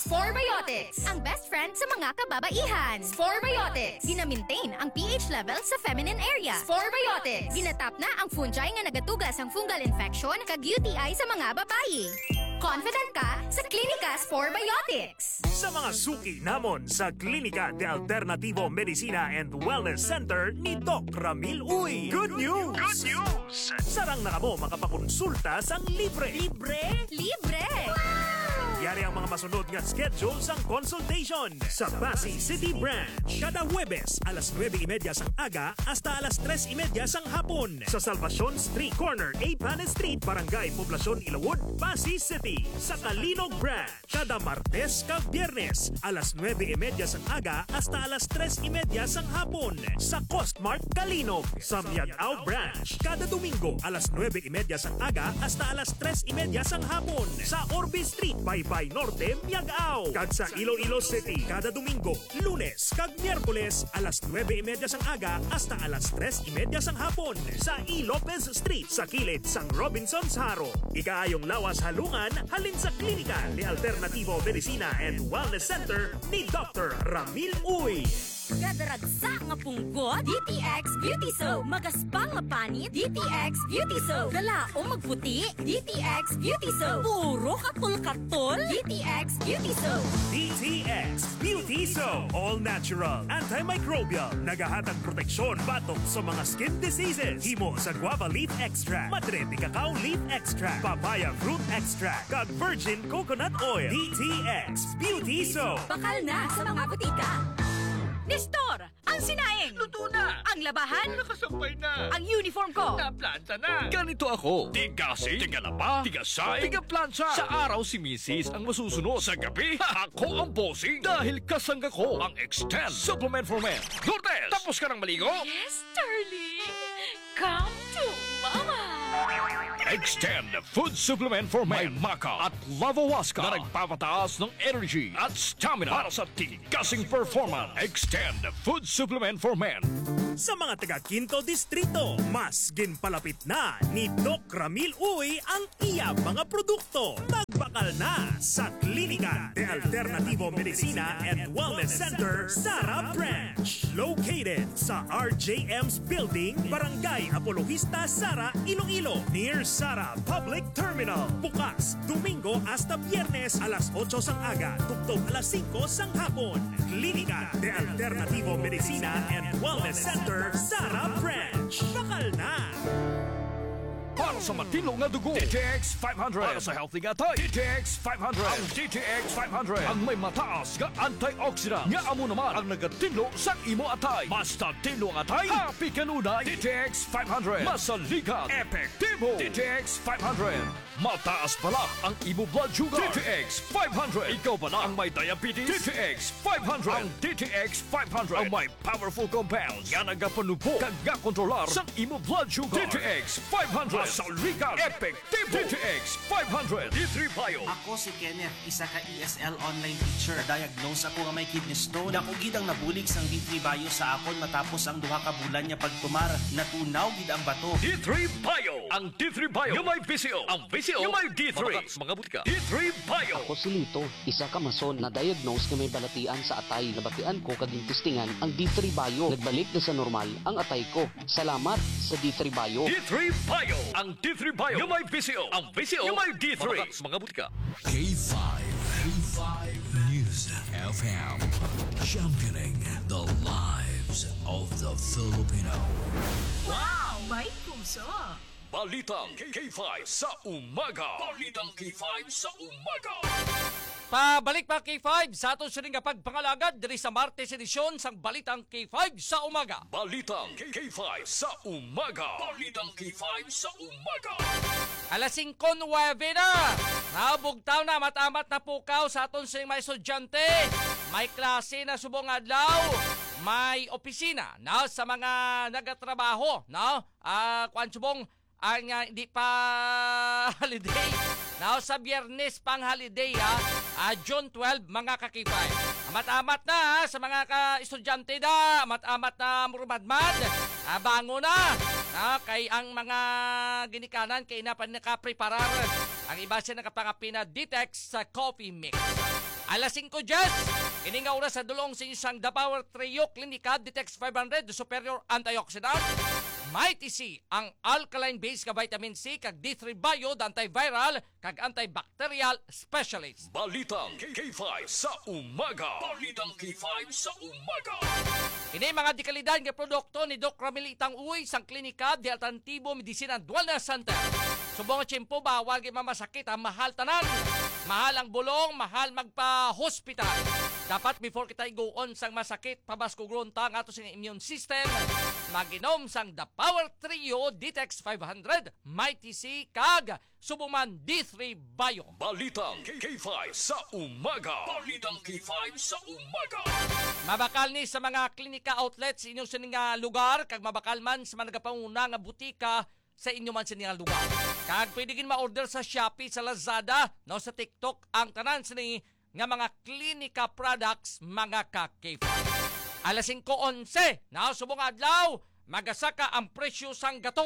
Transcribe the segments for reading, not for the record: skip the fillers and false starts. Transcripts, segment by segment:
Sporebiotics, ang best friend sa mga kababaihan. Sporebiotics, gina-maintain ang pH level sa feminine area. Sporebiotics, ginatap na ang fungi nga nagatugas ang fungal infection kag UTI sa mga babayi. Confident ka sa Klinika Sporebiotics. Sa mga suki namon sa Klinika de Alternativo Medicina and Wellness Center ni Doc Ramil Uy. Good news! Good news! Sarang na kamo makapakonsulta sang libre. Libre? Libre! Yari ang mga masunod nga schedule sang consultation sa Pasig City Branch. Kada Huwebes, alas 9:30 sang aga hasta alas 3:30 sang hapon. Sa Salvacion Street Corner, Apanes Street, Barangay Poblacion, Ilawod, Pasig City. Sa Kalinog Branch, kada Martes kag Biyernes, alas 9:30 sang aga hasta alas 3:30 sang hapon. Sa Costmart, Kalinog. Sa Miagao Branch, kada Domingo, alas 9:30 sang aga hasta alas 3:30 sang hapon. Sa Orbe Street, Baybay Norte, Miagao. Kag sa Iloilo City, kada Domingo, Lunes kag Miyerkules, alas 9:30 sang aga hasta alas 3:30 sang hapon. Sa E. Lopez Street, sa kilid sang Robinson's Haro. Ikaayong lawas halungan, halin sa Klinika de Alternativo Medicina and Wellness Center ni Dr. Ramil Uy. Gadaragsa nga punggot, DTX Beauty Soap. Magaspang nga panit, DTX Beauty Soap. Galaong magputi, DTX Beauty Soap. Puro katol-katol, DTX Beauty Soap. DTX Beauty Soap. All natural, antimicrobial, nagahatag proteksyon batok sa mga skin diseases. Himo sa guava leaf extract, madre de cacao leaf extract, papaya fruit extract, kag virgin coconut oil. DTX Beauty Soap. Bakal na sa mga butika. Nestor, ang sinaing. Luto na! Ang labahan. Nakasampay na! Ang uniform ko. Naplanta na! Ganito ako. Tigasing, tigalaba, tigasay, tigaplansya. Sa araw si Mrs. ang masusunod. Sa gabi, ako ang bossing. Dahil kasangga ko ang Extend Supplement for Men. Lourdes, tapos ka ng maligo? Yes, darling. Come to mama. Extend Food Supplement for Men. May maca at lavawaska na nagpapataas ng energy at stamina para sa tigasing performance. Extend Food Supplement for Men. Sa mga taga Quinto Distrito, mas ginpalapit na ni Doc Ramil Uy ang iya mga produkto. Magbakal na sa Klinika de Alternativo Medicina and Wellness Center, Sara Branch. Located sa RJM's Building, Barangay Apologista, Sara, Iloilo, near Sara Public Terminal. Bukas, Domingo hasta Biyernes, alas 8 sang aga, tugtog alas 5 sang hapon. Klinika de Alternativo Medicina and Wellness Center, Sara Branch. Bakal na! Para sa matinong na dugo, DTX 500. Para sa healthy nga tayo, DTX 500. Ang DTX 500 ang may mataas nga antioxidant. Nga amo naman ang nagatinlo sa imo atay. Basta tinlo ang atay, happy kanunay. DTX 500. Masaligan, epektibo. DTX 500. Mataas pala ang imo blood sugar. DTX 500. Ikaw pala ang may diabetes. DTX 500. Ang DTX 500 ang may powerful compounds nga nagapanubo kag nga kontrolar sa imo blood sugar. DTX 500. Masaligan, epektibo. DTX 500. D3 Bio. Ako si Kenneth, isa ka ESL online teacher. Diagnose ako nga may kidney stone. Dako gid ang nabulig sang D3 Bio sa akon matapos ang duha ka bulan niya pagtumar. Natunaw gid ang bato. D3 Bio. Ang D3 Bio yung may VCO. Ang VCO yung may D3. Mga butika. D3 Bio. Ako si Lito, isa ka mason na diagnose nga may balatian sa atay. Nabatian ko kaging testingan ang D3 Bio. Nagbalik na sa normal ang atay ko. Salamat sa D3 Bio. D3 Bio. Ang D3 Bio yung may VCO. Ang VCO yung may D3. Mga butika. K5 News FM, championing the lives of the Filipino. Wow, may puso. Balitang K5 sa umaga. Balitang K5 sa umaga. Pabalik pa K5 sa aton siring nga pagpangalagad diri sa Martes edisyon sang Balitang K5 sa umaga. Balitang K5 sa umaga. Balitang K5 sa umaga. Alas 5:09 na. Nabugtaw na matamat na pukaw sa aton siring mga estudyante. May klase na subong adlaw. May opisina na sa mga nagatrabaho, no? Kuan subong hindi pa holiday. Now, sa Biyernes pang holiday, June 12, mga kakipay. Amat-amat na sa mga ka-estudyante na. Amat-amat na murumadmad. Bango na. Kay ang mga ginikanan, kay na nakapreparar. Ang iba siya nakapangapina Ditex sa coffee mix. Alas 5:10, ini nga oras sa dulong sa isang The Power Trio Clinica Ditex 500 the Superior Antioxidant. Mighty C, ang alkaline-based ka vitamin C, kag D3 Bio, the antiviral, kag antibacterial specialist. Balitang K5 sa umaga. Balitang K5 sa umaga. Ini mga dikalidad nga produkto ni Doc Ramil Itang Uy, sang klinika di Alternativo Medicina and Wellness Center. Subong tiyempo, bawal kay mamasakit, ang mahal tanan. Mahal ang bulong, mahal magpa-hospital. Dapat before kita i-go-on sang masakit, pabasko grunta ang ato sa immune system, maginom sang The Power Trio Ditex 500, Mighty C, kag Subuman D3 Bio. Balitang K5 sa umaga. Balitang K5 sa umaga. Mabakal ni sa mga klinika outlets sa inyong sining lugar, kag mabakal man sa mga nagapanguna nga butika sa inyo man sining lugar. Kag pwede gin ma-order sa Shopee, sa Lazada, no, sa TikTok, ang tanan sining nga mga klinika products, mga ka-K5. Alas 5:11, na subong adlaw, magasaka ang presyo sang gatong.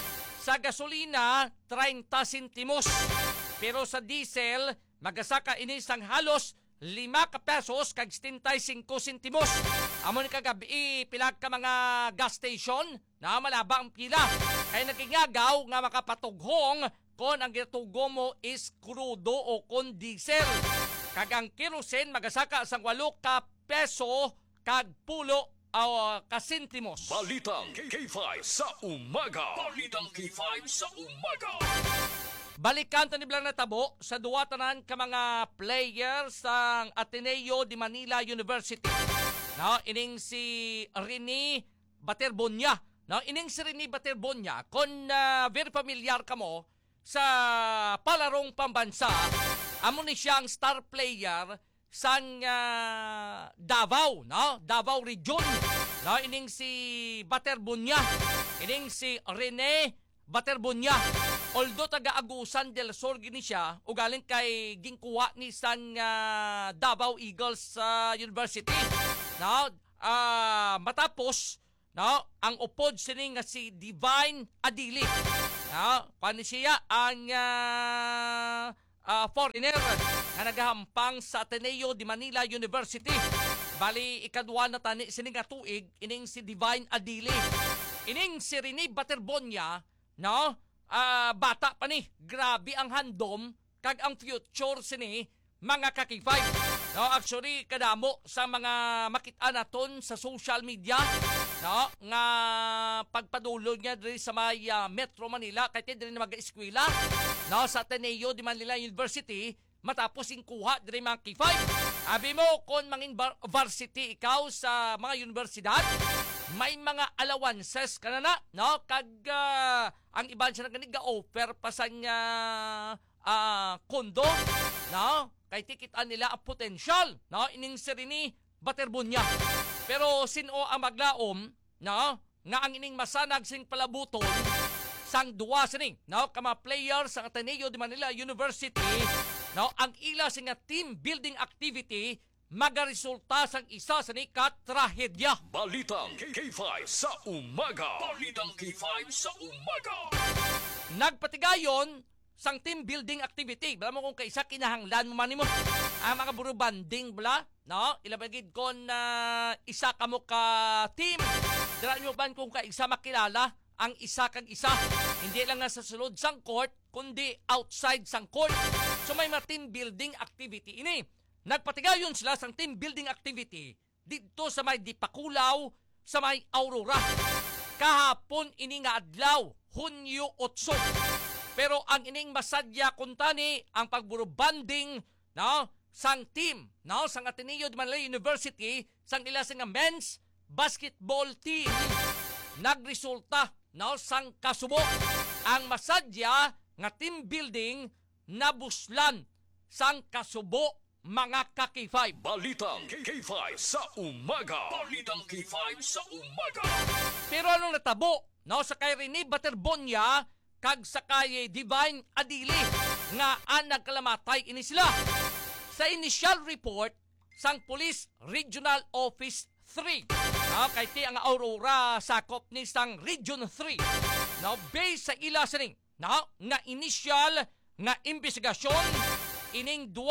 Sa gasolina, 30 sentimos. Pero sa diesel, magasaka ini sang halos 5 ka pesos kag 75 sentimos. Amo ni kagabi pila ka mga gas station na malaba ang pila. Kaya nagingagaw nga makapatughong kung ang gitugo mo is krudo o kung diesel. Kag ang kerosene magasaka sang 8 ka peso kag 10 ka sentimos. Balitang K5 sa umaga. Balitang K5 sa umaga. Balikan ta ni Blang natabo sa duwa tanan ka mga players sang Ateneo de Manila University. No, ining si Rene Baterbonia. No, ining si Rene Baterbonia, kung very familiar ka mo sa palarong pambansa, amo ni siyang star player sang Davao, no? Davao region. No, ining si Baterbonia, ining si Rene Baterbonia. Although taga-Agusan del Sur gini siya, ugaling kay gingkuha ni sang Davao Eagles University. No, matapos, no, ang upod sining nga si Divine Adili. No, paano siya ang foreigner na nagahampang sa Ateneo de Manila University. Bali, ikadwa na tani sining nga tuig, ining si Divine Adili. Ining si Rene Baterbonia, no, bata pa ni, grabe ang handom kag ang future sini mga ka-K5. No, actually kadamo sa mga makita naton sa social media, no, nga pagpadulog niya diri sa may Metro Manila kay diri na mag-eskwela, no, sa Ateneo de Manila University matapos ingkuha diri mga K5. Abi mo kung mangin varsity ikaw sa mga universidad, may mga allowances ka na, no? Kag ang iban siya nag-offer pa sa kondo, no? Kay tikitan nila ang potential, no? Ining si Rene Baterbonia. Pero sino ang maglaom, no? Nga ang ining masanag sing palabuton sang duwa sining, no? Kama players sa Ateneo de Manila University, no? Ang ila sing team building activity magaresulta sang isa sa trahedya. Balitang K5 sa umaga. Balitang K5 sa umaga. Nagpatigayon sang team building activity. Bala mo kung kaisa kinahanglan mo man nimo. Ang mga buro banding bala, no? Ilabagid ko na isa ka mo ka team. Dala nyo ban kung kaisa makilala ang isa kag isa. Hindi lang nga sa sulod sang court, kundi outside sang court. So may mga team building activity ini. Nagpatigayon sila sang team building activity dito sa may Dipakulaw, sa may Aurora. Kahapon ini nga adlaw, Hunyo 8. Pero ang ining masadya kuntani ang pagburo banding, no, sang team, no, sang Ateneo de Manila University, sang ila nga men's basketball team nagresulta, no, sang kasubo. Ang masadya nga team building nabuslan sang kasubo mga ka-K5. Balitang K5 sa umaga. Balitang K5 sa umaga. Pero anong natabo, no, sa kay Rene Baterbonia kag sa kay Divine Adili nga nagkalamatay ini sila. Sa initial report sang Police Regional Office 3, no, kay ti ang Aurora sakop ni sang Region 3. No, based sa ila sining, no, nga initial nga investigasyon, ining duwa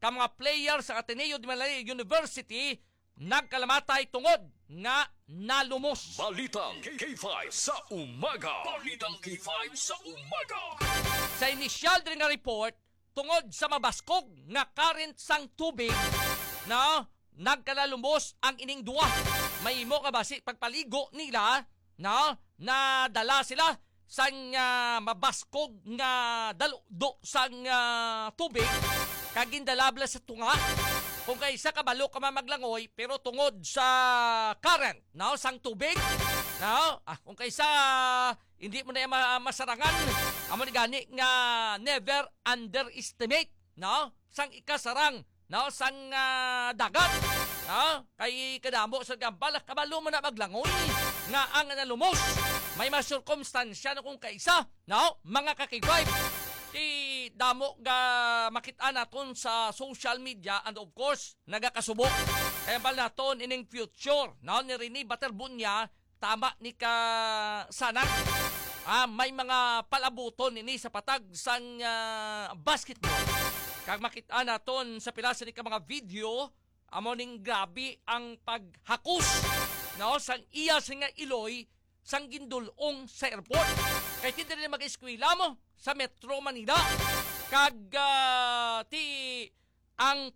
ka mga player sa Ateneo de Manila University nagkalamatay tungod nga nalumos. Balitang K5 sa umaga. Balitang K5 sa umaga. Sa inisyal din nga report, tungod sa mabaskog nga current sang tubig na nagkalalumos ang ining duwa. May imo ka basi pagpaligo nila na nadala sila sang mabaskog nga daludo sang tubig kagindalabla sa tunga. Kung kaysa kabalo ka mamaglangoy pero tungod sa current sang tubig kung kaysa hindi mo na masarangan amo ni gani nga never underestimate sang ikasarang sang dagat kay kadamo sa gambal kabalo mo na maglangoy nga ang nalumos may masurkumstansya na kung kaisa mga kakigway ti damo ga makita naton sa social media and of course nagakasubok kaya bal naton ining future ni Rene Baterbunya tama ni ka sanang may mga palabuton ini sa patag sang basketball kag makita naton sa pilasa ni ka mga video amo ning grabe ang paghakus sang iya nga iloy sang gindulong sa airport kay ti dili mag-eskwela mo sa Metro Manila kag ti ang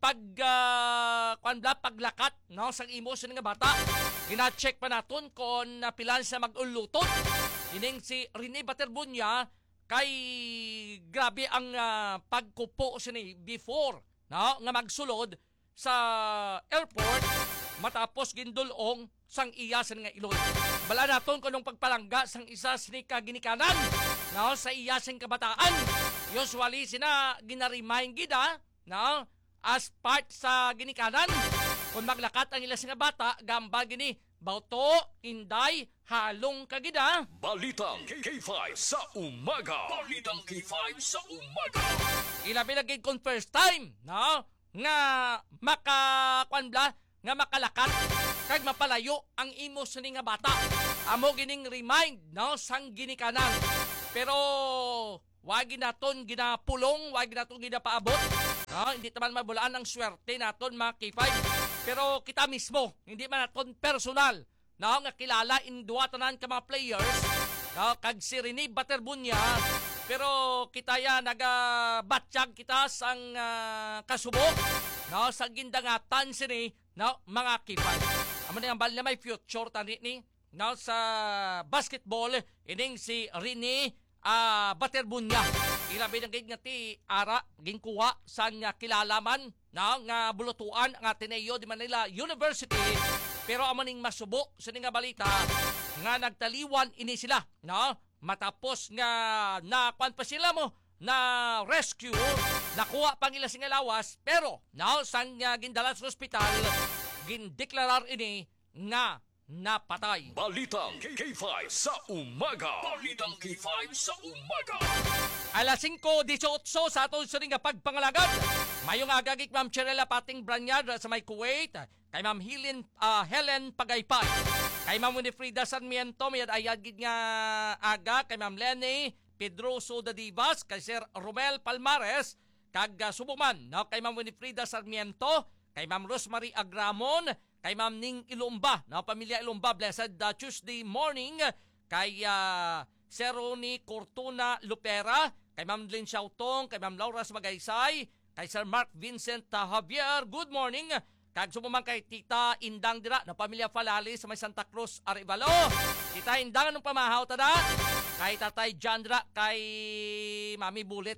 paglakat sang imo sa nga bata gina-check pa naton kon pilan sa mag-ulutot ining si Rene Baterbunya kay grabe ang pagkupo sini before nga magsulod sa airport matapos gindulong sang iya sa nga iloy. Bala naton kunong pagpalangga sang isa sini kaginikanan sa iya sing kabataan. Usually sina ginaremind gida as part sa ginikanan. Kung maglakat ang ila nga bata, gamba gini bauto, inday, halong kagida. Balitang K5 sa umaga. Balitang K5 sa umaga. Ilabi lagi kung first time nga nga makalakat kag mapalayo ang imo sa nga bata. Amo gining remind sang ginikanan. Pero wagi naton ginapulong, wagi naton ginapaabot. Hindi taman mabulaan ang swerte naton mga K5. Pero kita mismo, hindi man naton personal nga kilala in duwa tanan ka mga players kag si Rene Baterbunya. Pero kita ya nagabatsyag kita sang kasubok sa gindangatan sini mga K5. Amo na ang bal na may future tani ni sa basketball ining si Rene Baterbunya. Ilabi ng nga ti ara ginkuha sa kilalaman nga bulutuan ang Ateneo de Manila University. Pero amo ning masubok sa nga balita nga nagtaliwan ini sila matapos nga nakuan pa sila mo na rescue, nakuha pang ila sing lawas, pero sang gindalan sa ospital gindeklarar ini nga napatay. Balitang K5 sa umaga. Balitang K5 sa umaga. Alas 5:18 sa aton sa nga pagpangalagad. Mayong agagik Ma'am Cherela Pating Branyad sa may Kuwait, kay Ma'am Helen Pagaypay, kay Ma'am Winifrida Sarmiento, may ayad gid nga aga, kay Ma'am Lenny Pedroso Dadivas, kay Sir Romel Palmares, kag subuman kay Ma'am Winifrida Sarmiento, kay Ma'am Rosemary Agramon, kay Ma'am Ning Ilumba, pamilya Ilumba, blessed Tuesday morning, kay Sir Ronnie Cortuna Lupera, kay Ma'am Lynn Xiaotong, kay Ma'am Laura Magaysay, kay Sir Mark Vincent Javier, good morning, kag sumuman kay Tita Indang dira na pamilya Falali sa may Santa Cruz Arevalo. Tita Indang anong pamahaw tada? Kay Tatay Jandra, kay Mami Bulit,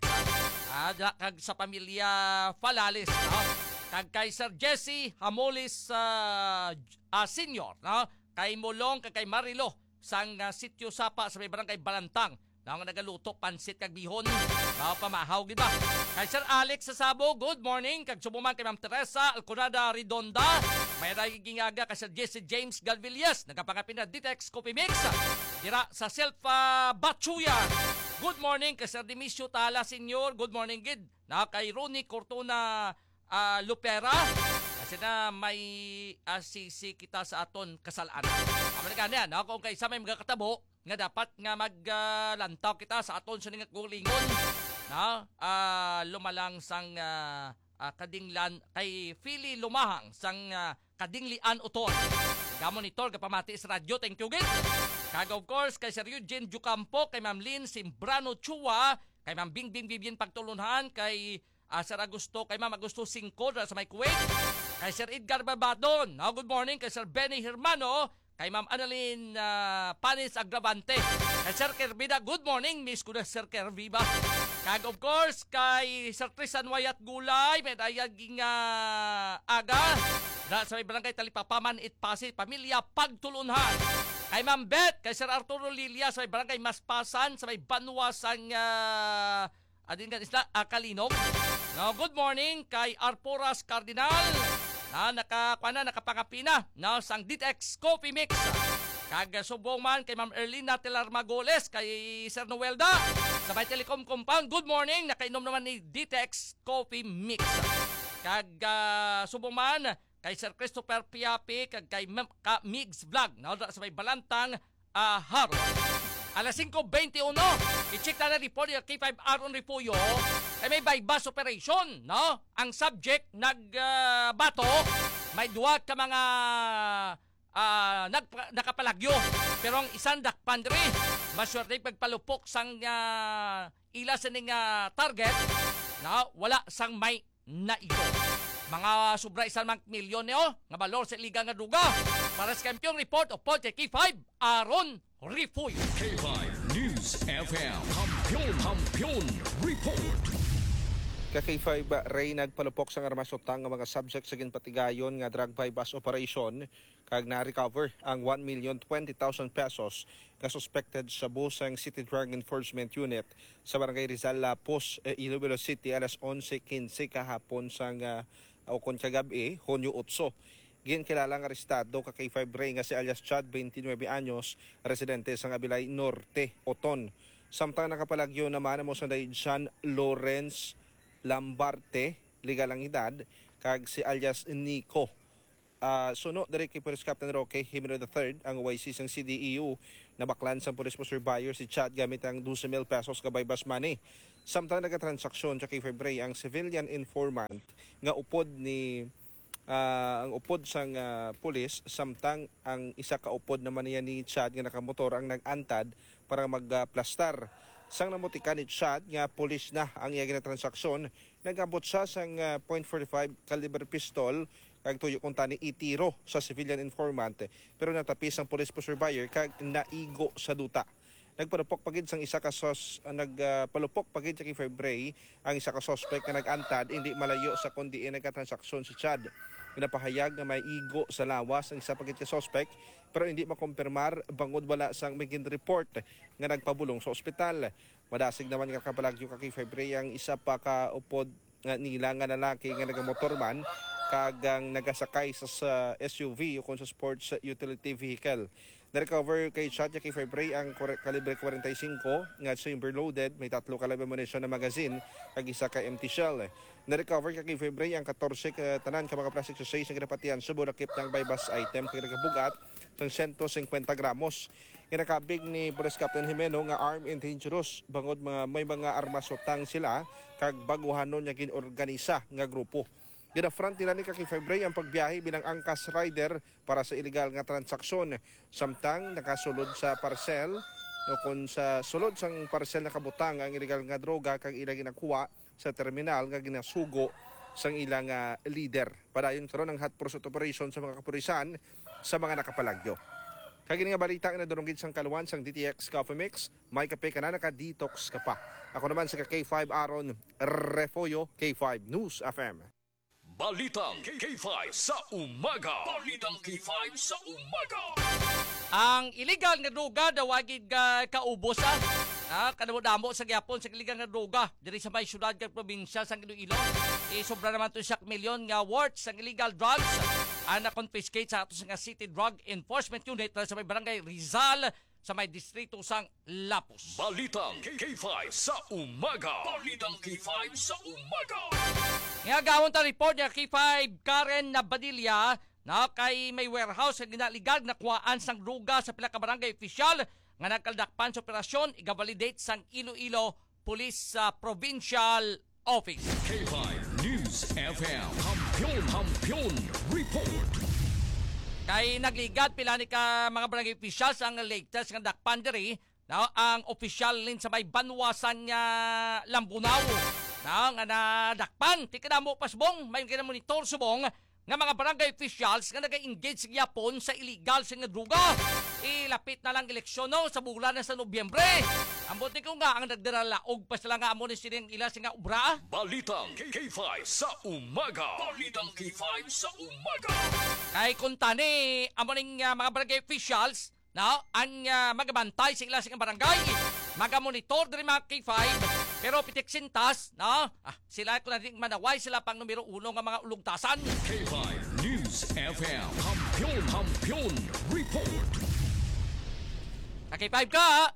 kag sa pamilya Falalis, kag kay Sir Jesse Hamolis Senior, kay Molong, kay Marilo, sang sityo Sapa sa may barangay Balantang, nga nagaluto pansit kag bihon, pamahaw gid ba? Kay Sir Alex sa Sabo, good morning, kag subuman kay Ma'am Teresa Alconada Redonda, may gingaga kay Sir Jesse James Galvillas, nagapangapin na Ditex Coffee Mix, dira sa Self Batchuya. Good morning kay Sir Demisio Tala Senior, good morning gid. Kay Ronnie Cortuna Lupera, kasi na may asisi kita sa aton kasalaan. Amerika na kung kaysa may mga katabo, nga dapat nga maglantaw kita sa aton sa ningat gulingon lumalang sang kadinglan kay Philly Lumahang sang kadinglian uton. Gamon ni Tol kapamati sa radyo. Thank you gid. Kag of course kay Sir Eugene Jucampo, kay Ma'am Lynn Simbrano Chua, kay Ma'am Bingbing Vivian Pagtulunhan, kay Sir Augusto, kay Ma'am Augusto 5 sa may Kuwait, kay Sir Edgar Barbadon. Good morning kay Sir Benny Hermano, kay Ma'am Annalyn Panis Agravante, kay Sir Kervida. Good morning, Miss Kuda Sir Kerviba. Kag of course kay Sir Tristan Wayat Gulay, may dayaging aga na sa may barangay Talipapaman Itpasi, pamilya Pagtulunhan. Kay Ma'am Beth, kay Sir Arturo Lilia sa may barangay Maspasan, sa may Banwasang Kalinog. No, good morning kay Arporas Cardinal na nakapangapina na sang DTX Coffee Mix. Kag subong man kay Ma'am Erlina Telar Magoles, kay Sir Noelda sa may Telecom Compound. Good morning, nakainom naman ni DTX Coffee Mix. Kag subong man kay Sir Christopher Piapi, kag kay Migs Vlog na sa may Balantang Haro. Alas 5:21, i-check na report yung K5 Aaron Ripuyo ay may bypass operation, no? Ang subject nagbato, may duwa ka mga nakapalagyo, pero ang isang dakpandre maswerte pagpalupok sang ila sa ning target na wala sang may naigo. Mga sobra isang milyon nga balor sa liga nga duga. Para sa kampiyong report o pod K5 Aaron Ripuyo. K5 News FM. Kampiyon Report. Ka-K5 Ray nagpalupok sa armasotang nga mga subject sa ginpatigayon nga drug bypass operation kag na-recover ang 1,020,000 pesos nga suspected sa busang City Drug Enforcement Unit sa Barangay Rizal, Lapos, Iloilo City alas 11:15 kahapon sang o kon kagabi, Hunyo 8. Ginkilalang arestado ka K5 Ray nga si alias Chad, 29 anyos, residente sa Abilay Norte, Oton. Samtang nakapalagyo naman mo sa Daidjan Lawrence Lambarte, legal ang edad, kag si alias Nico. Suno dari kay Police Captain Roque Jimeno III, ang OIC sang CDEU, na baklan sa police poster buyer si Chad gamit ang 12,000 pesos ka bypass money. Samtang nagatransaksyon sa K5 Ray ang civilian informant nga upod ni ang upod sang pulis, samtang ang isa ka upod naman niya ni Chad nga nakamotor ang nagantad para magplastar. Sang namutikan ni Chad nga pulis na ang iya ginatransaksyon, nagabot siya sang .45 caliber pistol kag tuyo kung tani itiro sa civilian informant, pero natapis ang police poster buyer kag naigo sa duta. Nagpalupok pagid sang isa ka nagpalupok pagid sa K5 Ray ang isa ka suspect nga nagantad hindi malayo sa kundi nagkatransaksyon si Chad. Pinapahayag nga may igo sa lawas ang isa pagid ka suspect, pero hindi makumpirmar bangod wala sang maging report nga nagpabulong sa ospital. Madasig naman nga kapalagyo ka K5 Ray ang isa pa ka upod nga nila nga lalaki nga nagamotorman kagang nagasakay sa SUV o kung sa sports utility vehicle. Na-recover kay Chad K5 Ray ang kalibre 45 nga chamber loaded, may 3 kalibre ammunition na magazine kag isa ka empty shell. Na-recover kay K5 Ray ang 14 tanan ka mga plastic sachet sa ginapatian subo nakip ng bypass item kag nagabugat ng 150 gramos. Kinakabig ni Police Captain Jimeno nga armed and dangerous bangod may mga armasotang sila kag baguhanon nga ginorganisa nga grupo. Ginafront nila ni K5 Ray ang pagbiyahe bilang angkas rider para sa illegal nga transaksyon. Samtang nakasulod sa parcel o kung sa sulod sang parcel nakabutang ang illegal nga droga kag ilang ginakuha sa terminal nga ginasugo sang ilang leader. Padayon karon ang hot pursuit operation sa mga kapulisan sa mga nakapalagyo. Kagini nga balita nga nadurunggid sang kaluwan sang DTX Coffee Mix, may kape ka na naka-detox ka pa. Ako naman sa K5 Aaron Refoyo, K5 News FM. Balitang K5 sa umaga. Balitang K5 sa umaga. Ang illegal nga droga dawagid kaubos kadamo-damo sa gyapon sa illegal nga droga diri sa may syudad kag probinsya sa Iloilo. Sobra naman to 1 milyon nga worth sa illegal drugs na confiscate sa ato nga City Drug Enforcement Unit sa may barangay Rizal sa may distrito sang Lapos. Balitang K5 sa umaga. Balitang K5 sa umaga. Nga gawon ta report niya K5 Karen Nabadilla na kay may warehouse nga ginaligag na kuhaan sang droga sa pila ka barangay official nga nagkaldakpan sa operasyon i-validate sang Iloilo Police Provincial Office. K5 News News FM. Hampion Report. Kay nagligad pila ni ka mga barangay officials ang latest nga dakpan diri na ang official lin sa may banwasan nga Lambunaw na nga nadakpan ti kadamo pasbong may kina monitor subong nga mga barangay officials nga naga-engage sa Yapon sa illegal sa nga druga. Ilapit na lang eleksyon no sa bulan na sa Nobyembre. Ambot ni ko nga ang nagdaralaog pa sila nga amo ni sining ila sa nga obra. Balitang K5 sa umaga. Balitang K5 sa umaga. Kay kuntani amo ning mga barangay officials na ang magabantay sa ila sa nga barangay. Magamonitor diri mga K5 pero pitik sintas no sila ko na rin manaway sila pang numero 1 nga mga ulugtasan. K5 News FM. Hampion Report. K5 ka.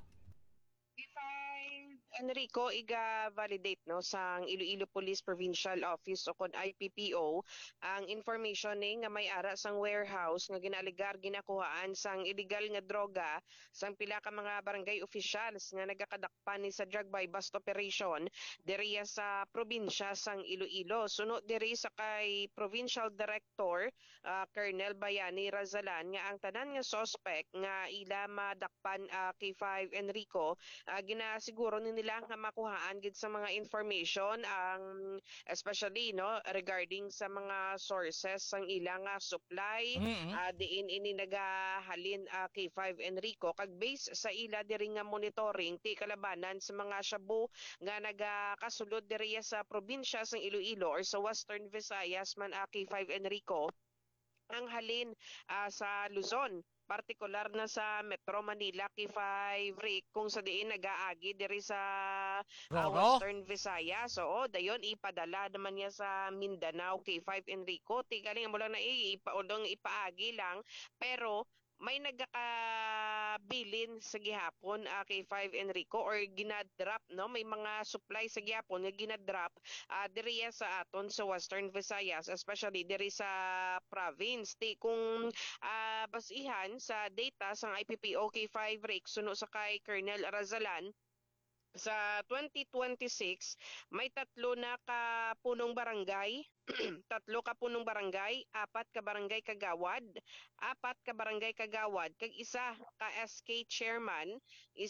Enrico, iga-validate no sang Iloilo Police Provincial Office o kon IPPO ang information ni nga may ara sang warehouse nga ginaligar ginakuhaan sang illegal nga droga sang pila ka mga barangay officials nga nagakadakpan ni sa drug buy bust operation diri sa probinsya sang Iloilo. Sunod diri sa kay Provincial Director Colonel Bayani Razalan nga ang tanan nga suspect nga ila madakpan K5 Enrico ginasiguro ni nila nga makuhaan gid sa mga information ang especially no regarding sa mga sources sang ilang supply diin ini nagahalin K5 Enrico kag base sa ila diri nga monitoring ti kalabanan sa mga shabu nga nagakasulod diri sa probinsya sang Iloilo or sa Western Visayas man K5 Enrico ang halin sa Luzon, partikular na sa Metro Manila, K5 Rick, kung sa diin nagaagi diri sa Western Visayas. So, dayon ipadala naman niya sa Mindanao, K5 Enrico. Tigaling mo lang na ipaagi lang, pero may nagakabilin sa gihapon K5 Enrico or ginadrop no may mga supply sa gihapon nga ginadrop diri sa aton sa Western Visayas, especially diri sa province kung basihan sa data sang IPPO K5 Rick suno sa kay Colonel Razalan. Sa 2026, may 3 na ka punong barangay, 3 ka punong barangay, 4 ka barangay kagawad, 4 ka barangay kagawad, kag isa ka SK chairman,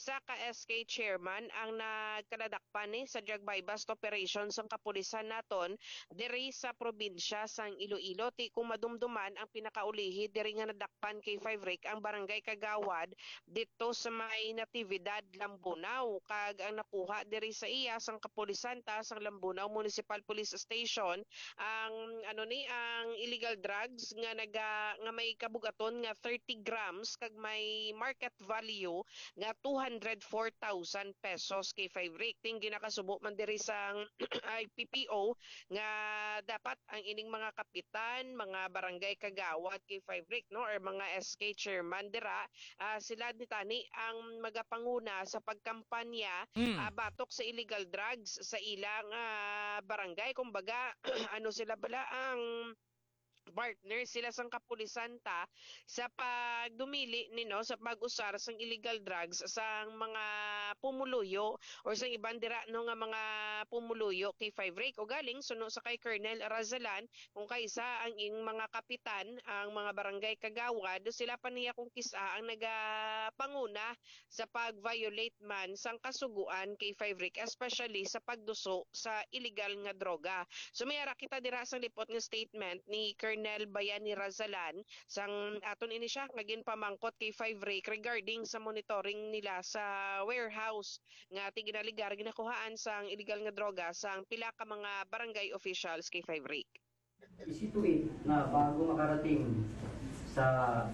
ang nagkadakpan ni sa drug buy bust operation sang kapulisan naton diri sa probinsya sang Iloilo. Ti kung madumduman ang pinakaulihi diri nga nadakpan kay 5 Rick ang barangay kagawad dito sa may Natividad Lambunaw kag ang nakuha diri sa iya sang kapulisan ta sang Lambunaw Municipal Police Station ang ang illegal drugs nga may kabugaton nga 30 grams kag may market value nga 204,000 pesos kay 5 Rick. Ting ginakasubo man diri sang IPPO nga dapat ang ining mga kapitan, mga barangay kagawad kay 5 Rick no or mga SK chairman dira sila ditani ang magapanguna sa pagkampanya batok sa illegal drugs sa ilang barangay. Kumbaga sila bala ang partner sila sang kapulisan ta sa pagdumili nino sa pag-usar sang illegal drugs sang mga pumuluyo or sang ibang dira no nga mga pumuluyo kay 5 Rick o galing suno sa kay Colonel Razalan kung kaysa ang ing mga kapitan ang mga barangay kagawad sila pa niya kung kisa ang nagapanguna sa pag-violate man sang kasuguan kay 5 Rick especially sa pagduso sa illegal nga droga. So mayara kita dira sang lipot nga statement ni Colonel Bayani Razalan sang aton ini siya nga ginpamangkot kay 5 Rick regarding sa monitoring nila sa warehouse nga ginaligar ginakuhaan sang illegal nga droga sang pila ka mga barangay officials kay 5 Rick. Isituin na bago makarating sa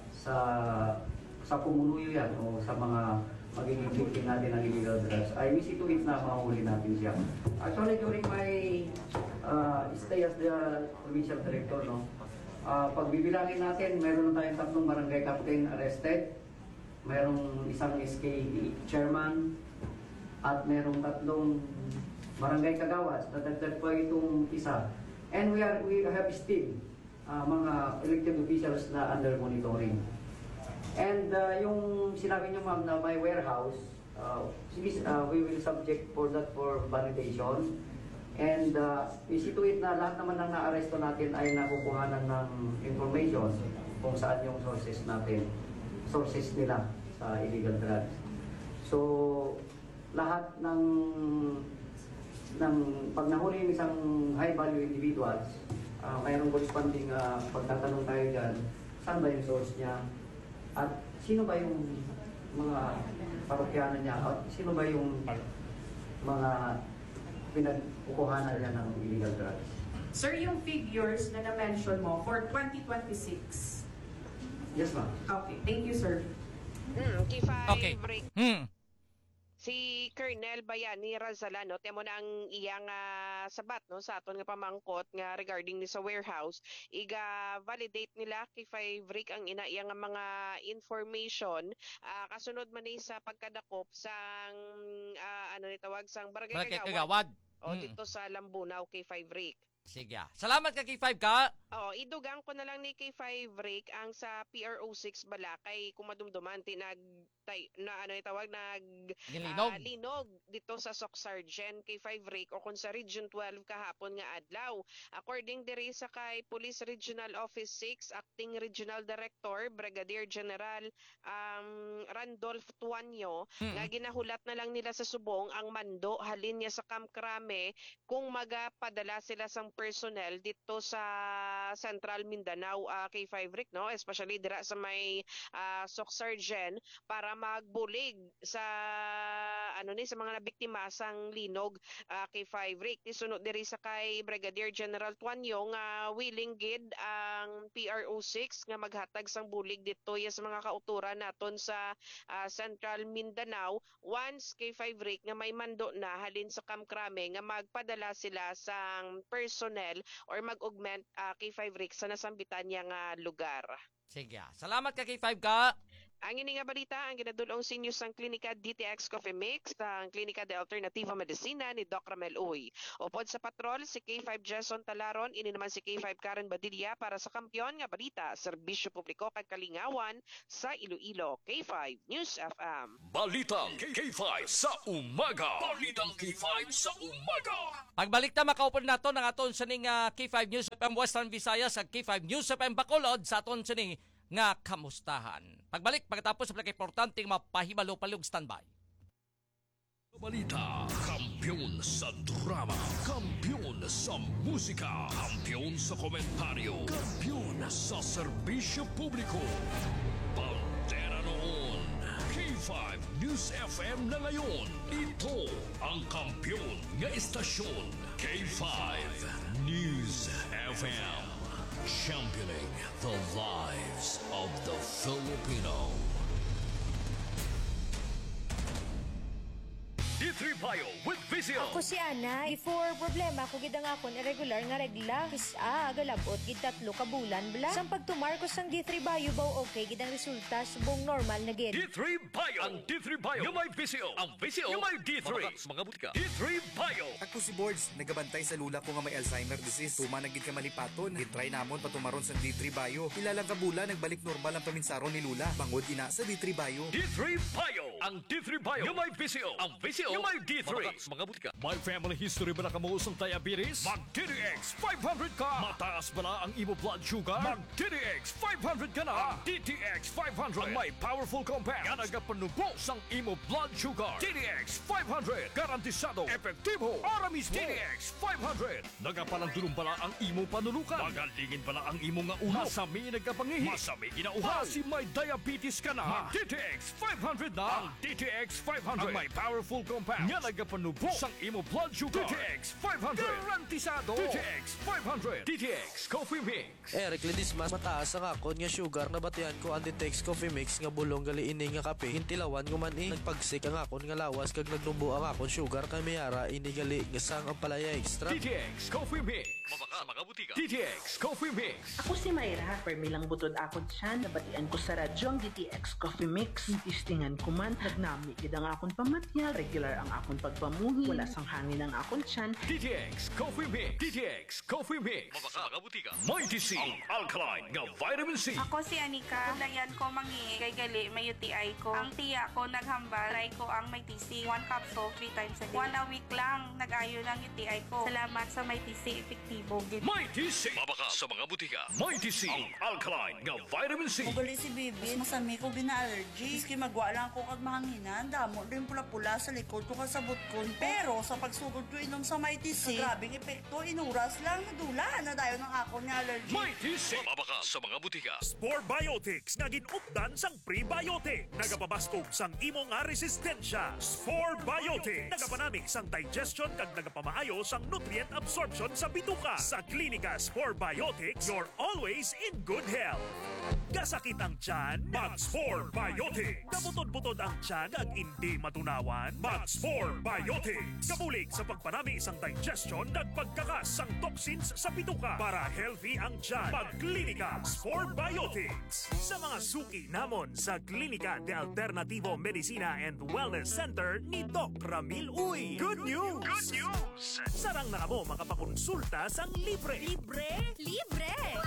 pumuluyo yan o sa mga magiging victim natin ng illegal drugs ay isituin na mahuli natin siya. Actually during my stay as the provincial director pagbibilangin natin, meron na tayong 3 barangay captain arrested, merong isang SK chairman, at merong 3 barangay kagawas. Dadagdag pa itong isa. And we have still mga elected officials na under monitoring. And yung sinabi niyo ma'am na may warehouse, we will subject for that for validation. And isituit na lahat naman ng naaresto natin ay nakukuhanan ng information kung saan yung sources nila sa illegal drugs. So, lahat ng pag nahuli yung isang high-value individuals, mayroong corresponding pagtatanong tayo dyan, saan ba yung source niya? At sino ba yung mga parokyanan niya? At sino ba yung mga pinagkukuhanan niya ng illegal drugs? Sir, yung figures na na-mention mo for 2026. Yes, ma'am. Okay, thank you, sir. Okay. Si Colonel Bayani Razalano, temo na ang iyang sabat no sa aton nga pamangkot nga regarding ni sa warehouse, iga validate nila kay 5 Rick ang ina iyang mga information kasunod man ni sa pagkadakop sang ano ni tawag sang Barangay Kagawad. Dito sa Lambunaw kay 5 Rick. Sige. Salamat ka K5 ka. Idugang ko na lang ni K5 Rick ang sa PRO6 bala kay kumadumduman linog dito sa Soc Sergeant K5 Rick o kung sa Region 12 kahapon nga adlaw. According diri sa kay Police Regional Office 6 Acting Regional Director Brigadier General Randolph Tuanyo nga ginahulat na lang nila sa subong ang mando halin niya sa Camp Crame kung magapadala sila sang personnel dito sa Central Mindanao K5 Rick no, especially dira sa may Soc Sergeant para magbulig sa sa mga nabiktima sang linog K5 Rick. Sunod diri sa kay Brigadier General Tuanyo nga willing gid ang PRO6 nga maghatag sang bulig dito sa mga kauturan naton sa Central Mindanao once K5 Rick nga may mando na halin sa Camp Crame nga magpadala sila sang personnel or mag-augment K5 Rick sa nasambitan niya nga lugar. Sige. Salamat ka K5 ka. Ang ini nga balita ang ginadulong sa inyo sang Klinika DTX Coffee Mix ang Klinika de Alternativa Medicina ni Doc Ramel Uy. Upod sa patrol si K5 Jason Talaron, ini naman si K5 Karen Badilla para sa Kampiyon nga balita, serbisyo publiko kag kalingawan sa Iloilo. K5 News FM. Balitang K5 sa umaga. Balitang K5 sa umaga. Pagbalik na makaupod nato ng aton sining K5 News FM Western Visayas at K5 News FM Bacolod sa aton sining nga kamustahan. Pagbalik pagkatapos sa importanteng mapahibalo palug standby. Balita, kampiyon sa drama, kampiyon sa musika, kampiyon sa komentaryo, kampiyon sa serbisyo publiko. Pantera noon, K5 News FM na ngayon. Ito ang kampiyon nga istasyon, K5 News FM. Championing the lives of the Filipino. D3 Bio with Vizio. Ako si Ana. Before problema ko gid ang akon irregular nga regla. Agalabot gid 3 ka bulan bla. Sang pagtumar ko sang D3 Bio baw okay gid ang resulta subong normal na gid. D3 Bio. Ang D3 Bio yung may Vizio. Ang Vizio yung may D3. Mga butika. D3 Bio. Ako si Boards, nagabantay sa lula ko nga may Alzheimer disease. Tuma na gid ka malipaton. Gitry namon patumaron sa D3 Bio. Ilalang ka bulan nagbalik normal ang paminsaron ni Lula. Bangod ina sa D3 Bio. D3 Bio. Ang D3 Bio yung may Vizio. Ang Vizio yung may D3. Mga butika. May family history ba na kamuusong diabetes? Mag-DTX 500 ka. Mataas ba na ang imo blood sugar? Mag-DTX 500 ka na. DTX 500 ang may powerful compound nga nagapanubo sang imo blood sugar. DTX 500 garantisado, epektibo, ara mismo. DTX 500 nagapalandulong bala ang imo panulukan. Magalingin bala ang imo nga ulo. Masami nagapangihi. Masami ginauhaw. Si may diabetes ka na. DTX 500 na. Ang DTX 500 ang may powerful compound nga nagapanubo sang imo blood sugar. DTX 500 garantisado. DTX 500. DTX Coffee Mix. Eric Ledismas, mataas ang akon nga sugar na batian ko ang DTX Coffee Mix nga bulong gali ini nga kape. Hintilawan ko man nagpagsik ang akon nga lawas kag nagnubo ang akon sugar kay mayara ini gali nga sang ang palaya extra. DTX Coffee Mix. Mabaka mga butika. DTX Coffee Mix. Ako si Mayra, permilang butod akon siya, nabatian ko sa radyo ang DTX Coffee Mix. Tistingan ko man, nagnami gid ang akon pamatyal, regular ang akong pagpamuhi, wala sang hangin ang akong tiyan. DTX Coffee Mix. DTX Coffee Mix. Mabaka mga butika. Mighty C. Ang alkaline nga vitamin C. Ako si Anika. Dayan ko mangi kay gali may UTI ko. Ang tiya ko naghambal. Try ko ang may TC. 1 capsule 3 times a day. 1 a week lang nag-ayo ng UTI ko. Salamat sa may TC epektibo. Mighty C. Mabaka sa mga butika. Mighty C. Ang alkaline nga vitamin C. Ugali si Bibi, masami ko gina-allergy. Iski magwa lang ko kag mahanginan, damo din pula-pula sa likod ko kasabot ko. Pero sa pagsugod ko inom sa Mighty C, grabing epekto, inuras lang, nadula na dayon ng ako ni allergy. Mighty C. Mabaka sa mga butika. Spore Biotics nga ginupdan sang prebiotic. Nagapabastog sang imo nga resistensya. Spore Biotics nagapanamig sang digestion kag nagapamaayo sang nutrient absorption sa bituka. Sa Klinika Spore Biotics, you're always in good health. Gasakit ang tiyan, mag-Spore Biotics. Kabutod-butod ang tiyan ag hindi matunawan, mag-Spore Biotics. Kabulig sa pagpanami isang digestion ag pagkakas sang toxins sa bituka para healthy ang tiyan. Pag-Klinika Spore Biotics. Sa mga suki namon sa Klinika de Alternativo Medicina and Wellness Center ni Doc Ramil Uy. Good news! Good news! Sarang na mo makapakonsulta sang libre. Libre? Libre!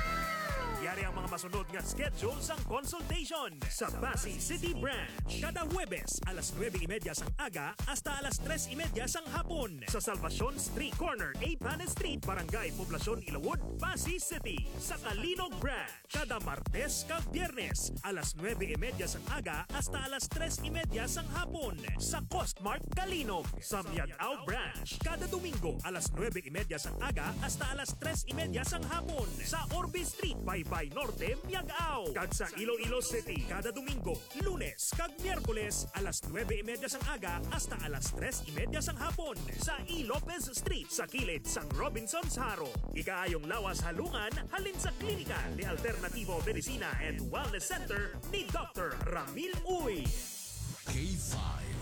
Yari ang mga masunod nga schedule sang consultation sa Pasay City Branch. Kada Huwebes, alas 9:30 sang aga hasta alas 3:30 sang hapon. Sa Salvacion Street Corner, A. Panes Street, Barangay Poblacion, Ilawod, Pasay City. Sa Kalinog Branch, kada Martes kag Biyernes, alas 9:30 sang aga hasta alas 3:30 sang hapon. Sa Costmark, Kalinog. Sa Miagao Branch, kada Domingo, alas 9:30 sang aga hasta alas 3:30 sang hapon. Sa Orbe Street, Baybay Norte, Miagao. Kag sa Iloilo City, kada Domingo, Lunes kag Miyerkules, alas 9:30 sang aga hasta alas 3:30 sang hapon. Sa E. Lopez Street, sa kilid sang Robinson's Haro. Ikaayong lawas halungan, halin sa Klinika de Alternativo Medicina and Wellness Center ni Dr. Ramil Uy. K5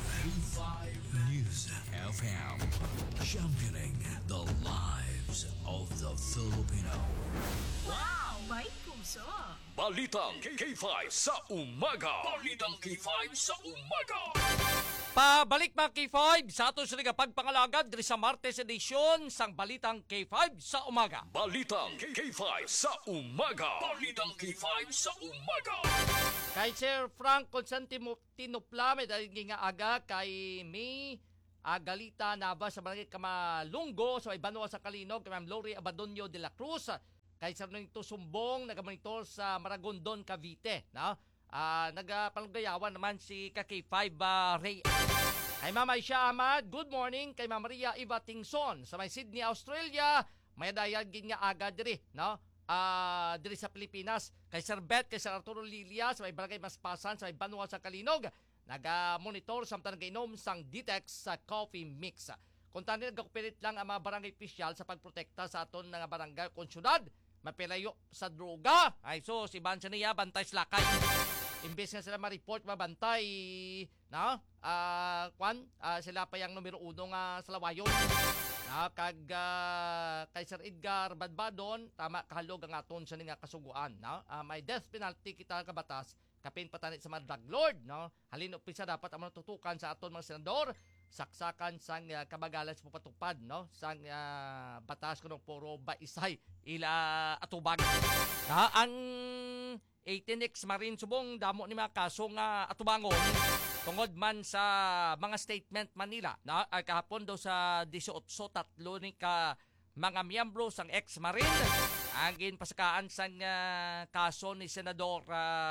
News FM, championing the lives of the Filipino. Wow! May puso! Balitang K5 sa umaga. Balitang K5 sa umaga. Pabalik mga K5 sa ato sa pagpangalagad diri sa Martes edisyon sang Balitang K5 sa umaga. Balitang K5 sa umaga. Balitang K5 sa umaga. Kay Sir Frank Constantino Plame dahil nga aga kay May Galita Nava sa Barangay Kamalunggo sa Ibanua sa Kalinog, kay Ma'am Lori Abadonio de la Cruz, kay Sir Nito Sumbong nagamonitor sa Maragondon, Cavite, no? Nagapalagayawan naman si K5 Ray. Kay Ma'am Aisha Ahmad, good morning. Kay Ma'am Maria Eva Tingson sa may Sydney, Australia, may dayag nga aga diri, no? Diri sa Pilipinas. Kay Sir Bet, kay Sir Arturo Lilia sa may Barangay Maspasan sa may Banua sa Kalinog, naga-monitor samtang nag-inom sang Ditex sa coffee mix. Kung tani nagkakupilit lang ang mga barangay official sa pagprotekta sa aton nga barangay kung syudad, mapelayo sa droga. Ay so, si Bansa niya, bantay slakay. Imbes nga sila ma-report, mabantay, no? Sila pa yung numero 1 nga sa lawayon. Kay Sir Edgar Badbadon, tama, kahalog ang aton sa nga kasuguan. No? May death penalty kita kabatas, kapin patanit sa mga drug lord. No? Halin upisa dapat ang tutukan sa aton mga senador, saksakan sang kabagalan sa pupatupad, no? Sang batas ko ng puro baisay ila atubag. Ang 18X Marine Subong damo ni mga kaso nga atubangon tungod man sa mga statement Manila na kahapon daw sa 18-3 ni ka mga miyembro sang ex-Marine ang ginpasakaan sang kaso ni Senador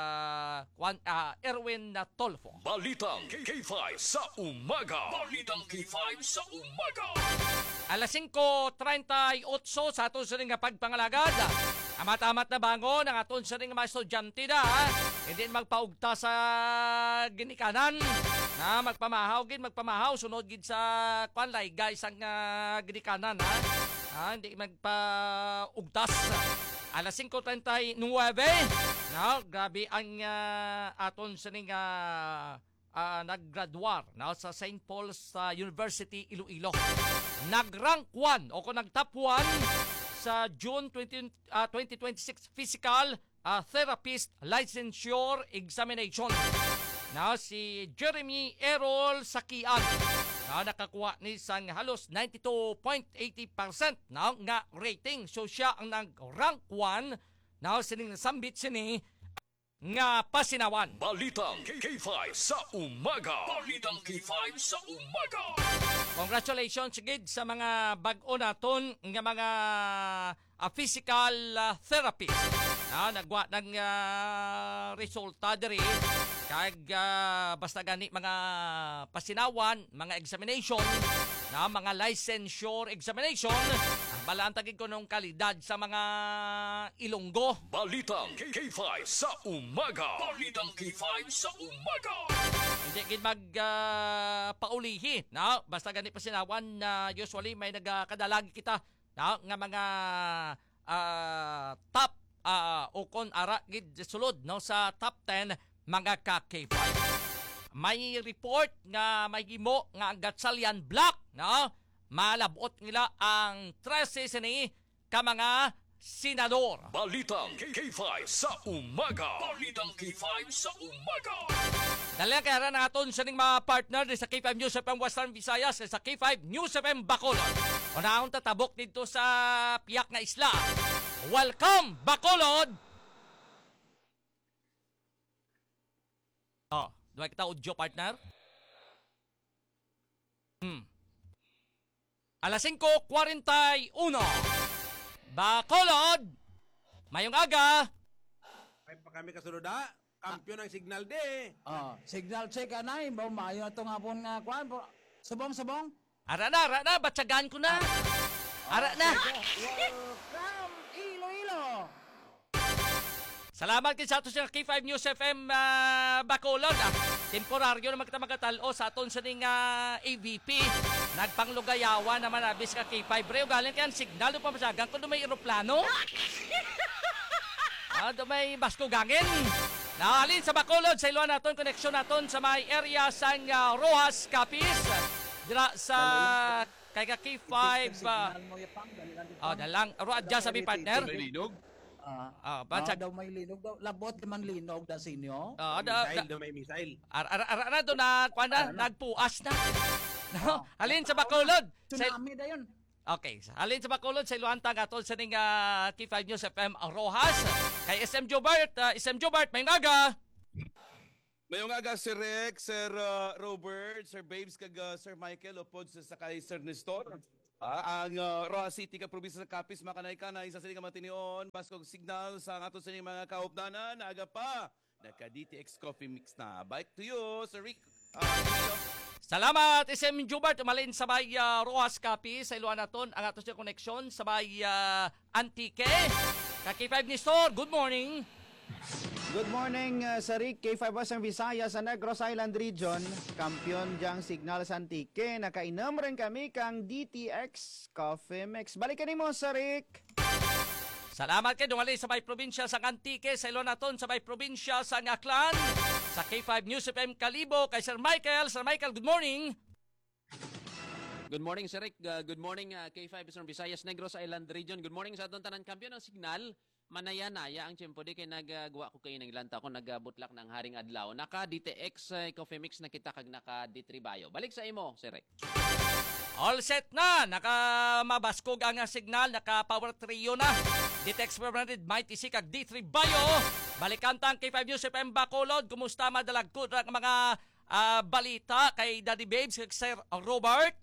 Erwin Tolfo. Balitang K5 sa umaga. Balitang K5 sa umaga. Alas 5:38 sa aton sa nga pagpangalagad. Amat-amat na bangon ang aton sa nga mga estudyante na. Hindi magpaugta sa ginikanan. Na magpamahaw sunod gid sa kwanlay guys ang ginikanan ha. Hindi magpaugtas. Alas 5:39. No, grabe ang aton sa nga naggraduar sa St. Paul's University Iloilo. Nag-rank 1 o kung nag-top 1 sa June 2026 Physical Therapist Licensure Examination. Si Jeremy Errol Sakian. na nakakuha ni sang halos 92.80% na nga rating. So siya ang nag-rank 1 na sining nasambit sini nga pasinawan. Balitang K5 sa umaga. Balitang K5 sa umaga. Congratulations gid sa mga bag-o naton nga mga physical therapist na nagwa ng resulta diri kag basta gani mga pasinawan, mga examination na mga licensure examination balantagin ko nung kalidad sa mga Ilonggo. Balitang K5 sa umaga. Balitang K5 sa umaga. Hindi gid paulihi na basta gani pasinawan na usually may nagkadalagi kita na nga mga top o kon ara gid sulod no sa top 10 mga ka-K5. May report nga may himo nga ang Gatchalian Black no malabot nila ang 13 sini ka mga senador. Balitang K5 sa umaga. Balitang K5 sa umaga. Dali kaya naton sa ning mga partner sa K5 News FM Western Visayas sa K5 News FM Bacolod. Unahon tatabok dito sa piyak nga isla. Welcome Bacolod. Duwa kita audio partner. Alas 5:41. Bacolod. Mayong aga. Ay pa kami kasunod ha. Kampiyon ng Signal de. Signal check anay. Mayo itong hapon nga kuhan. Subong. Ara na. Batsagan ko na. Ara na. Welcome, Iloilo. Salamat kin sa ato sa K5 News FM Bacolod. Temporaryo naman kita magatalo sa aton sa ning AVP. Nagpanglugayawa naman abis ka K5. Breo galing kayan signal do pamasagan kung may eroplano. Do may basko gangin. Nahalin sa Bacolod sa iluan naton koneksyon naton sa may area sang Rojas Capiz. Dira sa kay ka K5. Dalang road dyan sabi partner. Daw may linog daw. Labot naman linog da sinyo. May missile. Ara do na kuana nagpuas na. No, halin sa Bacolod. Tsunami da yun. Okay, halin sa Bacolod sa Iluantang atol sa ning K5 News FM Rojas. Kay SM Jobart, may ngaga. Mayong aga Sir Rex, Sir Robert, Sir Babes kag Sir Michael upod sa kay Sir Nestor. Ang Rojas City ka probinsya sa Capiz makanay-kanay sa sining matinion baskog signal sa ato sa mga kaupdanan aga pa naka DTX Coffee Mix na. Bike to you Sir Rick. Salamat SM Jubart umalin sa bay Rojas Capiz sa iluan naton ang ato sa koneksyon sa bay Antique. K5 ni Store, good morning. Good morning, Sarik. K5 Western Visayas sa Negros Island Region. Kampiyon diyang Signal sa Antique. Nakainom rin kami kang DTX Coffee Mix. Balikan mo, Sarik. Salamat kayo. Dungali sa may probinsya sa Antique. Sa ilo naton sa may probinsya sa Aklan. Sa K5 News FM Kalibo. Kay Sir Michael. Sir Michael, good morning. Good morning, Sir Rick. Good morning, K5 Western Visayas, Negros Island Region. Good morning sa aton tanan kampiyon ng Signal. Manaya-naya ang tiyempo di kay nagagawa ko kayo ng lanta ko nagbutlak ng Haring Adlaw. Naka DTX Coffee Mix na kita kag naka D3 Bio. Balik sa imo, Sir Rick. All set na. Naka mabaskog ang signal. Naka power trio na. DTX 500 Mighty C kag D3 Bio. Balikan tang K5 News FM Bacolod. Kumusta madalagkod ang mga balita kay Daddy Babes kag Sir Robert?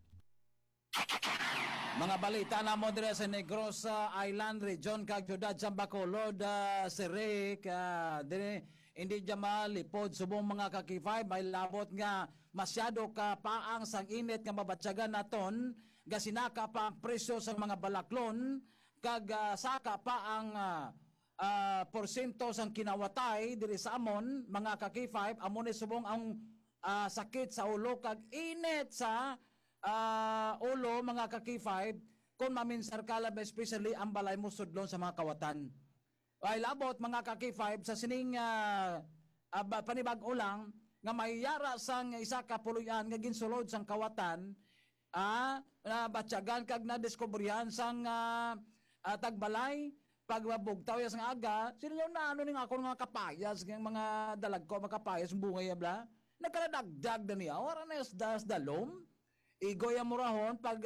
Mga balita na mo dire sa Negros Island Region kag syudad sa Bacolod, Sir Rick, dire hindi dya malipod subong mga kakifay may labot nga masyado ka paang sang init nga mabatsagan naton gasinaka pa ang presyo sa mga balaklon kag saka pa ang porsyento sang kinawatay diri sa amon mga kakifay amon ni subong ang sakit sa ulo kag init sa ulo mga kaki-5 kung maminsar ka lang especially ang balay mo sudlon sa mga kawatan. Ay labot mga kaki-5 sa sining panibag ulang nga mayara sang isa ka puluyan nga ginsulod sang kawatan batyagan kag na diskubrihan sang tagbalay pagbabugtaw sang aga sino yung naano ning ako nga kapayas ng mga dalag ko mga kapayas bungay bla nagkaladagdag na niya ora na das dalom. igoy ang murahon pag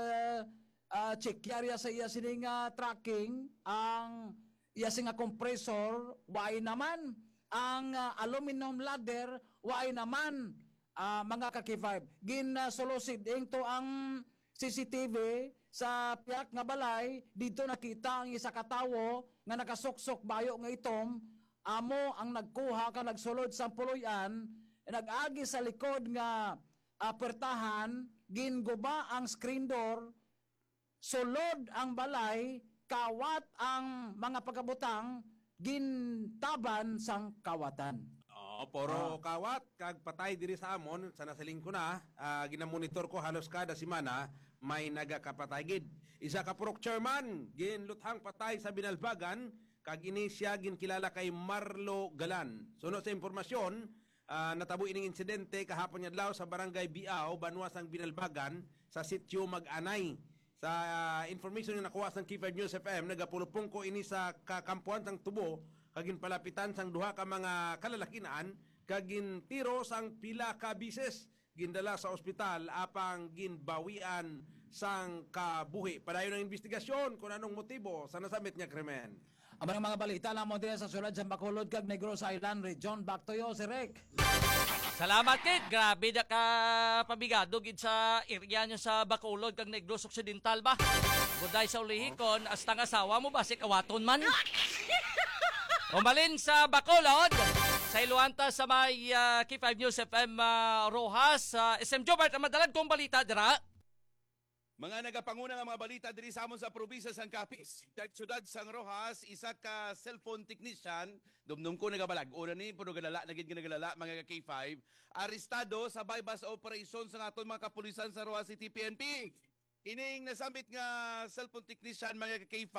check yarya sa iya sining tracking ang iya singa compressor waay naman ang aluminum ladder waay naman mga ka-K5 ginasulusid to ang CCTV sa piyak nga balay dito nakita ang isa ka tawo nga nakasuksok bayo nga itom amo ang nagkuha ka nagsulod sa puloyan nag-agi sa likod nga apertahan ginguba ang screen door sulod ang balay kawat ang mga pagkabutang gintaban sang kawatan. Poro kawat kag patay diri sa amon sa nasaling ko na ginamonitor ko halos kada semana may nagakapatay gid. Isa ka purok chairman ginluthang patay sa Binalbagan kag ini siya ginkilala kay Marlo Galan. Suno sa impormasyon natabo ining insidente kahapon adlaw sa barangay Biao, Banwas ang Binalbagan sa sitio Mag-Anay. Sa information nga nakuha sang K5 News FM nagapulupong ko ini sa kakampuan sang Tubo kagin palapitan sang duha ka mga kalalakinaan kagin tiro sang pila ka bises gindala sa ospital apang ginbawian sang kabuhi. Padayon ang investigasyon kung anong motibo sa nasamit nga krimen. Ang mga balita lamang din sa sulad sa Bacolod kag Negros Island Region. Back to you, si Rick. Salamat, Kit. Grabe na ka pabigado gid sa area nyo sa Bacolod kag Negros Occidental ba? Buday sa ulihikon, hasta nga asawa mo ba si kawaton man? Umalin sa Bacolod, sa Iluanta sa may K5 News FM Rojas, SM Jobert, ang madalag kong balita, dira. Mga nagapanguna nga mga balita diri sa amon sa probinsya sang Capiz. Siyudad sang Rojas, isa ka cellphone technician, dumdum ko nagabalag. Una ni puno galala, naging ginagalala mga K5, arestado sa bypass operation sa aton mga kapulisan sa Rojas City PNP. Ining nasambit nga cellphone technician mga K5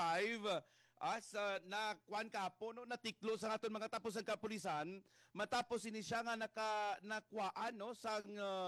na kuan kapo no natiklo sa aton mga tapos ang kapulisan matapos ini siya nga nakuhaan no sang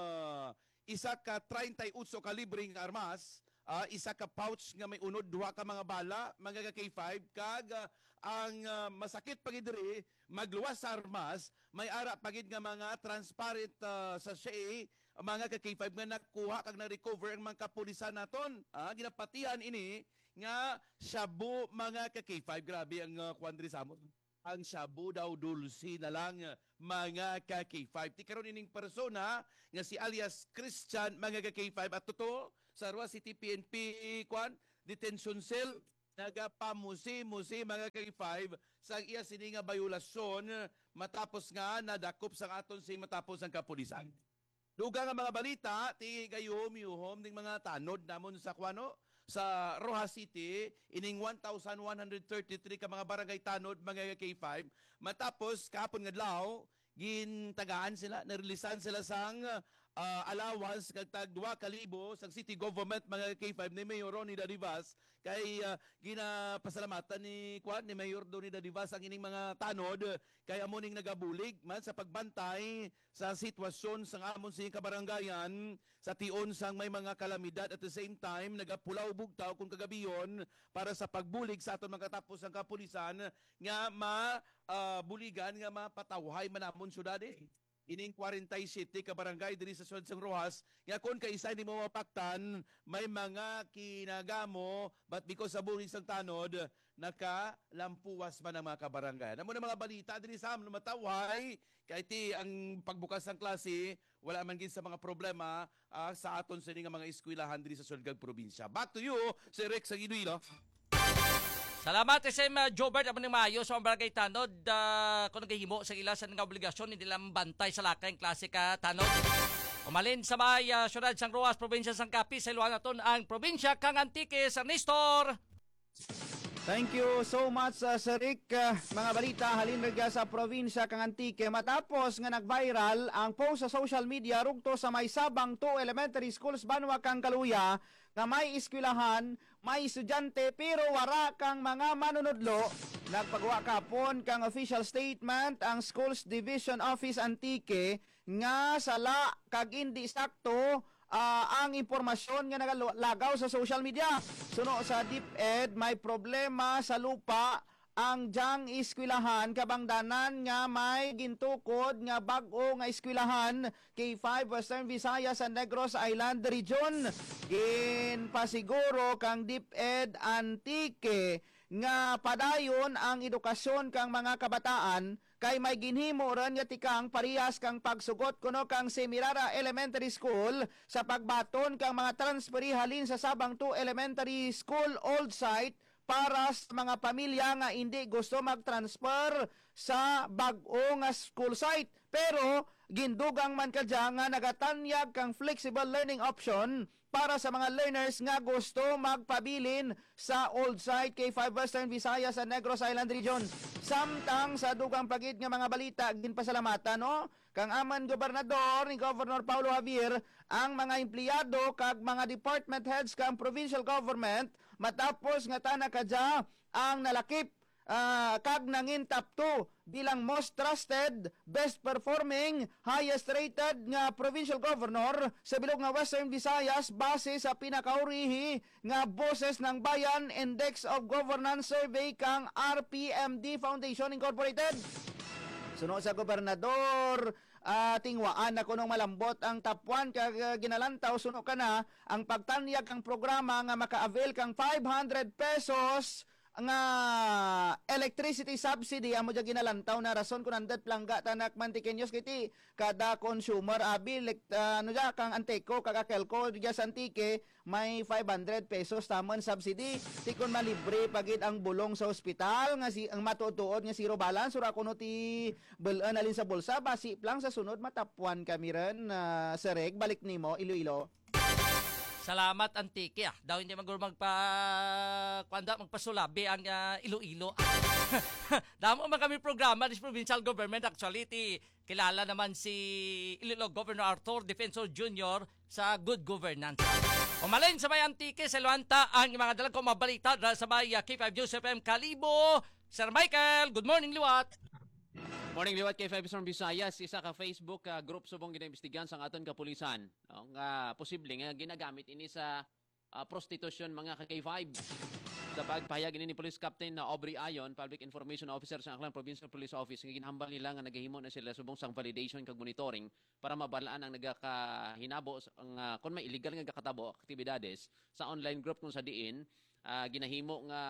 isa ka 38 kalibring armas, isa ka pouch nga may unod duha ka mga bala, mga K5 kag ang masakit pagid diri magluwas sa armas, may ara pagid nga mga transparent sachet mga K5 nga nakuha kag na-recover ang mga kapulisan naton. Ginapatihan ini nga shabu mga K5. Grabe ang kuandri sa amon. Ang shabu daw dulce na lang mga K5. Ti karon ining persona nga si alias Christian mga K5 at totoo sa Roa City PNP detention cell nagapamusi-musi mga K5 sa iya sini nga bayulasyon matapos nga nadakop sa aton si matapos ang kapulisan. Duga nga mga balita ti gayom-yuhom ning mga tanod namon sa kwano sa Rojas City, ining 1,133 ka mga barangay tanod, mga K5, matapos kahapon nga adlaw, gintagaan sila, narilisan sila sang allowance kag tag 2,000 sang city government mga K5 ni Mayor Ronnie Dadivas kay ginapasalamatan ni Mayor Ronnie Dadivas ang ining mga tanod kay amuning nagabulig man sa pagbantay sa sitwasyon sang amon sa kabarangayan sa tion sang may mga kalamidad at the same time nagapulaw bugtaw kung kagabiyon para sa pagbulig sa aton mga katapos ang kapulisan nga buligan nga mapatawhay manamon syudad ining 47 ka barangay diri sa Sulod sang Rojas nga kun kay isa ni mo mapaktan may mga kinagamo but because sa bulig sang tanod nakalampuwas man ang mga kabarangay. Namo na mga balita diri sa amon matawhay kay ti ang pagbukas ng klase wala man gid sa mga problema sa aton sa nga mga eskwelahan diri sa Sulod probinsya. Back to you, si Rex sa Iloilo. Salamat SM Jobert abang maayo sa barangay tanod kung nagahimo sa ila sa nga obligasyon hindi lang bantay sa lakay klase ka tanod. Umalin sa may syudad sang Rojas, probinsya sang Capiz, sa Iluanaton ang probinsya kang Antique sa Nestor. Thank you so much Sir Rick. Mga balita halin sa probinsya kang Antique matapos nga nag-viral ang post sa social media rugto sa may Sabang 2 Elementary Schools Banwa kang Kaluya nga may eskwelahan, may estudyante pero wara kang mga manunodlo. Nagpagawa kapon kang official statement ang Schools Division Office Antique nga sala kag hindi sakto ang impormasyon nga nagalagaw sa social media. Suno sa DepEd, may problema sa lupa ang jang eskwelahan kabangdanan nga may gintukod nga bag-o nga eskwelahan K5 Western Visayas and Negros Island Region. Ginpasiguro kang DepEd Antique nga padayon ang edukasyon kang mga kabataan kay may ginhimo ron nga tikang parehas kang pagsugot kuno kang Semirara Elementary School sa pagbaton kang mga transferi halin sa Sabang 2 Elementary School old site para sa mga pamilya nga hindi gusto mag-transfer sa bag-o nga school site. Pero gindugang man kadya nga nagatanyag kang flexible learning option para sa mga learners nga gusto magpabilin sa old site K5 Western Visayas and Negros Island Region. Samtang sa dugang pagid nga mga balita ginpasalamatan no kang aman gobernador ni Governor Paulo Javier ang mga empleyado kag mga department heads kang provincial government matapos nga tana kadya ang nalakip kag nangin top 2 bilang most trusted, best performing, highest rated nga provincial governor sa bilog nga Western Visayas base sa pinakaurihi nga boses ng bayan Index of Governance Survey kang RPMD Foundation Incorporated. Sunod sa gobernador, tingwaan na kunong malambot ang top 1 kag ginalantaw suno ka na ang pagtanyag kang programa nga maka-avail kang 500 pesos nga electricity subsidy amo dya ginalantaw na rason kung nandat plangga tanak mantikinyos kiti kada consumer abi ano dya kang Anteco kag Akelco dya sa Antique may 500 pesos tamon subsidy tikon malibre pagid ang bulong sa ospital nga si ang matutuod nga zero balance ura kuno ti belan alin sa bulsa basi lang sa sunod matapuan kami ren sereg balik nimo Iloilo. Salamat Antique daw hindi maguro magpasulabi ang Iloilo. Damo man kami programa this provincial government actually kilala naman si Iloilo Governor Arthur Defensor Jr. sa good governance. Umalin sa may Antique sa Luanta ang mga dalag ko mabalita dahil sa may K5 News FM Kalibo. Sir Michael, good morning Liwat. Morning liwat kay 5 Storm Visayas, isa ka Facebook group subong ginaimbestigahan sa aton kapulisan. No? Nga posible nga ginagamit ini sa prostitution mga ka K5. Sa pagpahayag ini ni Police Captain na Aubrey Ayon, Public Information Officer sa Aklan Provincial Police Office, nga ginhambal nila nga nagahimo na sila subong sang validation kag monitoring para mabalaan ang nagakahinabo ang kung may illegal nga kakatabo aktibidades sa online group kung sa diin ginahimo nga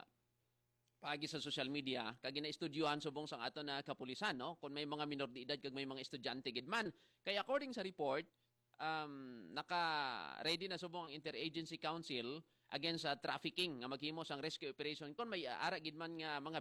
pagi sa social media kag ginaestudyohan subong sang ato na kapulisan no kung may mga minor de edad kag may mga estudyante gid man kay according sa report naka-ready na subong ang Interagency Council against trafficking nga maghimo sang rescue operation kung may ara gid man nga mga